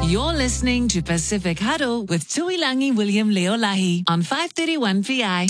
You're listening to Pacific Huddle with Tuilangi William Leolahi on 531 PI.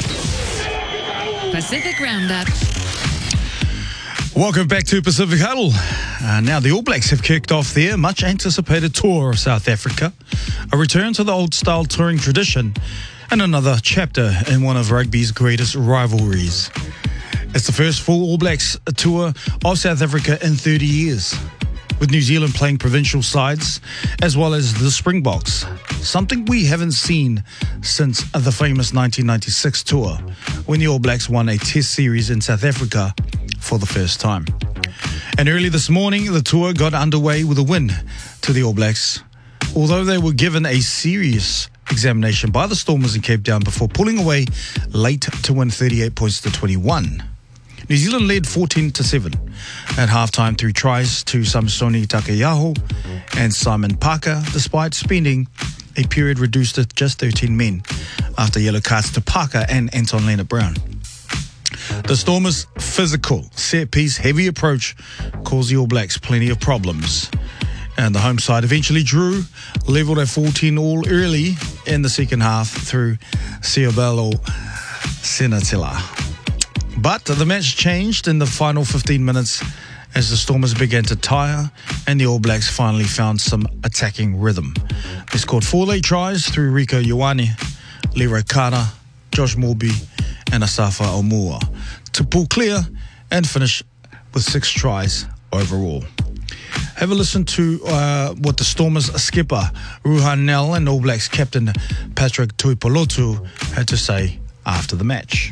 Pacific Roundup. Welcome back to Pacific Huddle. Now the All Blacks have kicked off their much anticipated tour of South Africa, a return to the old-style touring tradition and another chapter in one of rugby's greatest rivalries. It's the first full All Blacks tour of South Africa in 30 years, with New Zealand playing provincial sides as well as the Springboks, something we haven't seen since the famous 1996 tour when the All Blacks won a Test series in South Africa for the first time. And early this morning, the tour got underway with a win to the All Blacks, although they were given a serious examination by the Stormers in Cape Town before pulling away late to win 38 points to 21. New Zealand led 14-7 at halftime through tries to Samsoni Takeyaho and Simon Parker, despite spending a period reduced to just 13 men after yellow cards to Parker and Anton Leonard-Brown. The Stormers' physical, set-piece, heavy approach caused the All Blacks plenty of problems. And the home side eventually drew, levelled at 14-all early in the second half through Seabelo Senatila. But the match changed in the final 15 minutes as the Stormers began to tire and the All Blacks finally found some attacking rhythm. They scored 4 late tries through Rico Ioane, Leroy Carter, Josh Morby and Asafa Omua to pull clear and finish with 6 tries overall. Have a listen to what the Stormers skipper Ruhan Nel and All Blacks captain Patrick Tuipulotu had to say after the match.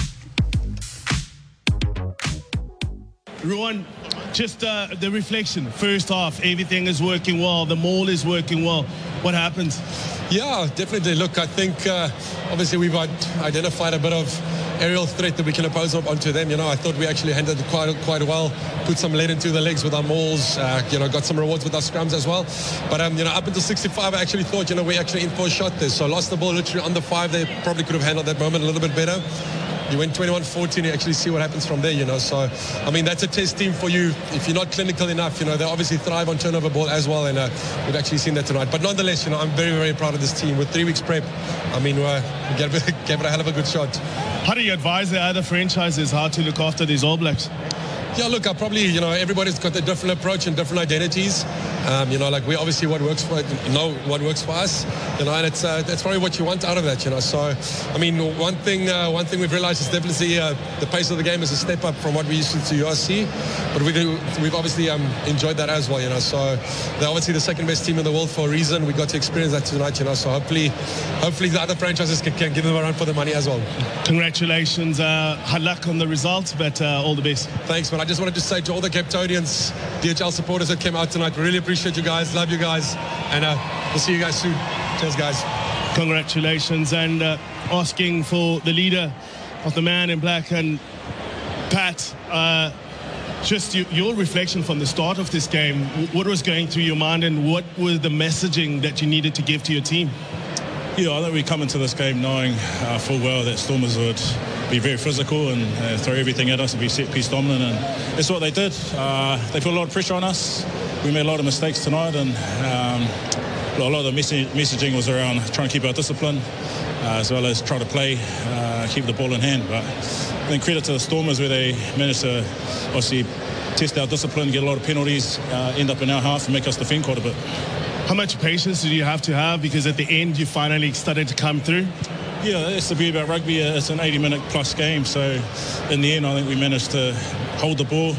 Ruhan, just the reflection. First half, everything is working well. The maul is working well. What happens? Yeah, definitely. Look, I think obviously we've identified a bit of aerial threat that we can impose onto them. You know, I thought we actually handled it quite well, put some lead into the legs with our mauls, got some rewards with our scrums as well. But, up until 65, I actually thought, we actually in for a shot there. So lost the ball literally on the 5. They probably could have handled that moment a little bit better. You went 21-14, you actually see what happens from there, So, that's a test team for you. If you're not clinical enough, they obviously thrive on turnover ball as well. And we've actually seen that tonight. But nonetheless, I'm very, very proud of this team. With 3 weeks prep, we gave it a hell of a good shot. How do you advise the other franchises how to look after these All Blacks? Yeah, look, I probably, everybody's got a different approach and different identities. We obviously what works for us, and that's probably what you want out of that, So, one thing we've realized is definitely the pace of the game is a step up from what we used to URC, but we've obviously enjoyed that as well, So they're obviously the second best team in the world for a reason. We got to experience that tonight, So hopefully the other franchises can give them a run for the money as well. Congratulations, hard luck on the results, but all the best. Thanks, man. I just wanted to say to all the Capetonians, DHL supporters that came out tonight, we really appreciate you guys, love you guys, and we'll see you guys soon. Cheers, guys. Congratulations, and asking for the leader of the man in black, and Pat, just your reflection from the start of this game, what was going through your mind and what was the messaging that you needed to give to your team? Yeah, I think we come into this game knowing full well that Stormers would be very physical and throw everything at us and be set-piece dominant, and that's what they did. They put a lot of pressure on us. We made a lot of mistakes tonight, and a lot of the messaging was around trying to keep our discipline as well as try to play, keep the ball in hand. But I think credit to the Stormers where they managed to obviously test our discipline, get a lot of penalties, end up in our half and make us defend quite a bit. How much patience do you have to have? Because at the end, you finally started to come through. Yeah, that's the beauty about rugby. It's an 80-minute plus game. So in the end, I think we managed to hold the ball,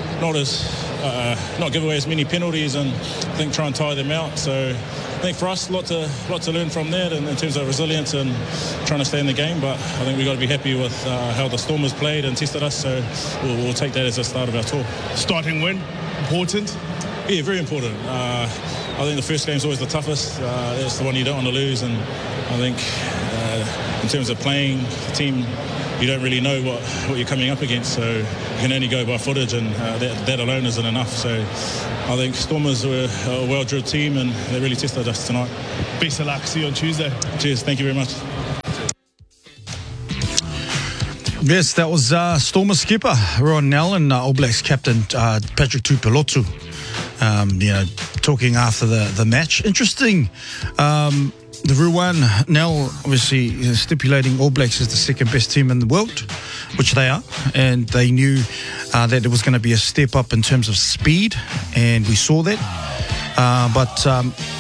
not give away as many penalties, and I think try and tire them out. So I think for us, a lot to learn from that in terms of resilience and trying to stay in the game. But I think we've got to be happy with how the Stormers played and tested us. So we'll take that as the start of our tour. Starting win, important? Yeah, very important. I think the first game is always the toughest. It's the one you don't want to lose, and I think in terms of playing the team, you don't really know what you're coming up against, so you can only go by footage, and that alone isn't enough. So I think Stormers were a well-drilled team, and they really tested us tonight. Best of luck. See you on Tuesday. Cheers. Thank you very much. Yes, that was Stormers skipper Ruhan Nel and All Blacks captain Patrick Tuipulotu. talking after the match. Interesting. The Ruan now obviously stipulating All Blacks as the second best team in the world, which they are, and they knew that it was going to be a step up in terms of speed, and we saw that. But